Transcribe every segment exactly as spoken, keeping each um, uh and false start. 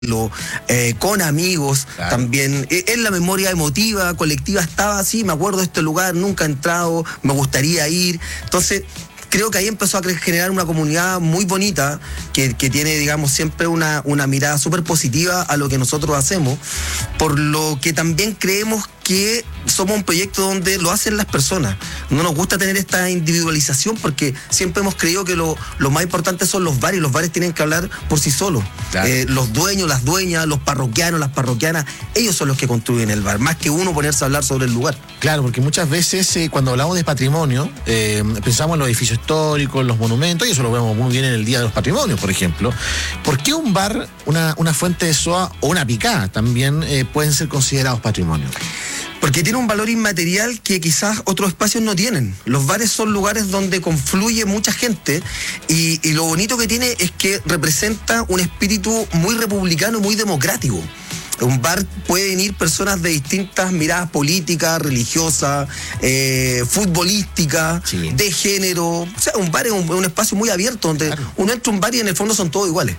Eh, con amigos, claro. También eh, en la memoria emotiva colectiva estaba así, me acuerdo de este lugar, nunca he entrado, me gustaría ir. Entonces creo que ahí empezó a generar una comunidad muy bonita que, que tiene, digamos, siempre una, una mirada súper positiva a lo que nosotros hacemos, por lo que también creemos que somos un proyecto donde lo hacen las personas. No nos gusta tener esta individualización porque siempre hemos creído que lo, lo más importante son los bares, y los bares tienen que hablar por sí solos. Claro. Eh, los dueños, las dueñas, los parroquianos, las parroquianas, ellos son los que construyen el bar, más que uno ponerse a hablar sobre el lugar. Claro, porque muchas veces eh, cuando hablamos de patrimonio, eh, pensamos en los edificios históricos, los monumentos, y eso lo vemos muy bien en el Día de los Patrimonios, por ejemplo. ¿Por qué un bar, una, una fuente de soda o una picada también eh, pueden ser considerados patrimonio? Porque tiene un valor inmaterial que quizás otros espacios no tienen. Los bares son lugares donde confluye mucha gente y, y lo bonito que tiene es que representa un espíritu muy republicano, muy democrático. Un bar pueden ir personas de distintas miradas políticas, religiosas, eh, futbolísticas, sí. de género. O sea, un bar es un, un espacio muy abierto donde claro. uno entra a un bar y en el fondo son todos iguales.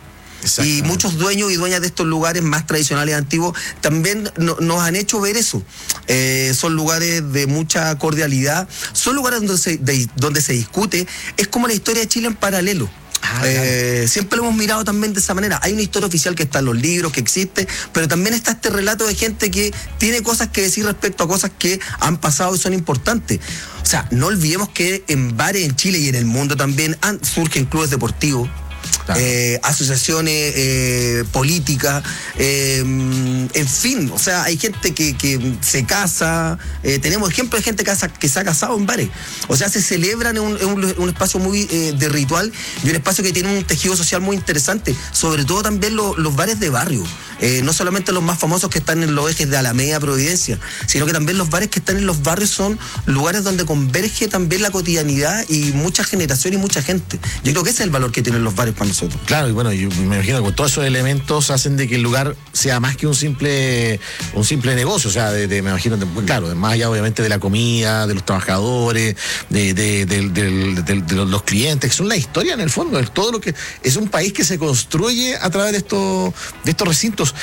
Y muchos dueños y dueñas de estos lugares más tradicionales, antiguos, también no, nos han hecho ver eso. Eh, son lugares de mucha cordialidad, son lugares donde se, de, donde se discute. Es como la historia de Chile en paralelo. Ah, eh, claro. Siempre lo hemos mirado también de esa manera. Hay una historia oficial que está en los libros, que existe, pero también está este relato de gente que tiene cosas que decir respecto a cosas que han pasado y son importantes. O sea, no olvidemos que en bares en Chile y en el mundo también han, surgen clubes deportivos. Claro. Eh, asociaciones eh, políticas, eh, en fin, o sea, hay gente que, que se casa, eh, tenemos ejemplos de gente que, casa, que se ha casado en bares, o sea, se celebran en un, en un, un espacio muy eh, de ritual y un espacio que tiene un tejido social muy interesante, sobre todo también lo, los bares de barrio, eh, no solamente los más famosos que están en los ejes de Alameda, Providencia, sino que también los bares que están en los barrios son lugares donde converge también la cotidianidad y mucha generación y mucha gente. Yo creo que ese es el valor que tienen los bares para nosotros. Claro, y bueno, yo me imagino que todos esos elementos hacen de que el lugar sea más que un simple un simple negocio, o sea, de, de, me imagino, de, claro, más allá obviamente de la comida, de los trabajadores, de, de, de, de, de, de los clientes, que son la historia en el fondo, es todo lo que es un país que se construye a través de estos, de estos recintos.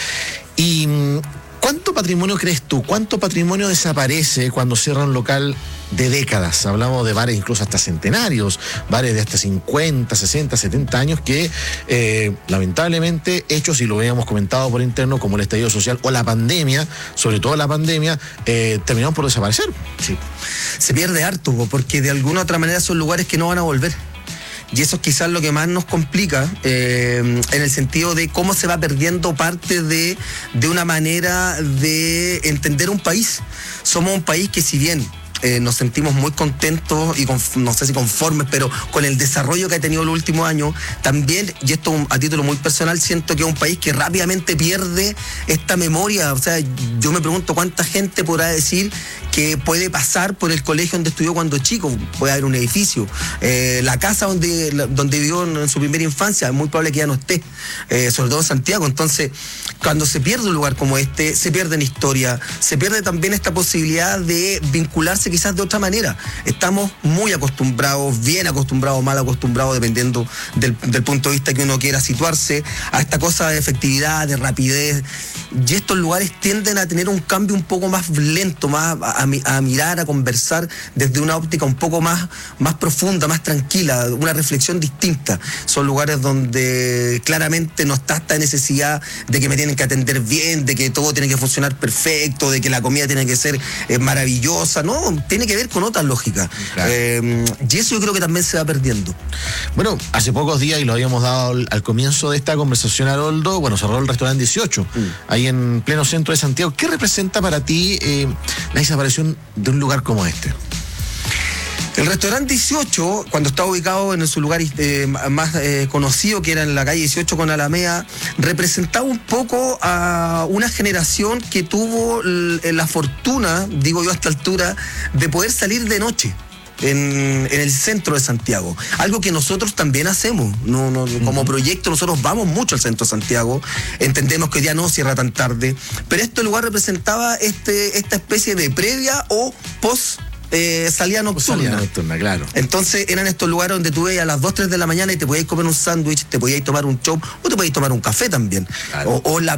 Y ¿cuánto patrimonio crees tú? ¿Cuánto patrimonio desaparece cuando cierra un local de décadas? Hablamos de bares incluso hasta centenarios, bares de hasta cincuenta, sesenta, setenta años que eh, lamentablemente hechos, y lo habíamos comentado por interno, como el estallido social o la pandemia, sobre todo la pandemia, eh, terminaron por desaparecer. Sí. Se pierde harto, porque de alguna u otra manera son lugares que no van a volver. Y eso es quizás lo que más nos complica, eh, en el sentido de cómo se va perdiendo parte de, de una manera de entender un país. Somos un país que, si bien Eh, nos sentimos muy contentos y con, no sé si conformes, pero con el desarrollo que ha tenido el último año, también, y esto a título muy personal, siento que es un país que rápidamente pierde esta memoria. O sea, yo me pregunto cuánta gente podrá decir que puede pasar por el colegio donde estudió cuando chico. Puede haber un edificio, eh, la casa donde, la, donde vivió en, en su primera infancia, es muy probable que ya no esté, eh, sobre todo en Santiago. Entonces, cuando se pierde un lugar como este, se pierde en historia, se pierde también esta posibilidad de vincularse quizás de otra manera. Estamos muy acostumbrados, bien acostumbrados, mal acostumbrados, dependiendo del, del punto de vista que uno quiera situarse, a esta cosa de efectividad, de rapidez, y estos lugares tienden a tener un cambio un poco más lento, más a, a, a mirar, a conversar desde una óptica un poco más, más profunda, más tranquila, una reflexión distinta. Son lugares donde claramente no está esta necesidad de que me tienen que atender bien, de que todo tiene que funcionar perfecto, de que la comida tiene que ser eh, maravillosa, no, tiene que ver con otras lógicas. Claro. Eh, y eso yo creo que también se va perdiendo. Bueno, hace pocos días, y lo habíamos dado al, al comienzo de esta conversación, Haroldo, bueno, cerró el restaurante dieciocho, mm. ahí en pleno centro de Santiago. ¿Qué representa para ti eh, la desaparición de un lugar como este? El restaurante dieciocho, cuando estaba ubicado en su lugar eh, más eh, conocido, que era en la calle dieciocho con Alameda, representaba un poco a una generación que tuvo la fortuna, digo yo a esta altura, de poder salir de noche. En, en el centro de Santiago, algo que nosotros también hacemos, no, no, como proyecto nosotros vamos mucho al centro de Santiago, entendemos que hoy día no cierra tan tarde, pero este lugar representaba este, esta especie de previa o post eh, salida nocturna. Salida nocturna, claro. Entonces eran estos lugares donde tú veías a las dos, tres de la mañana y te podías comer un sándwich, te podías tomar un chop o te podías tomar un café también. Claro. O, o la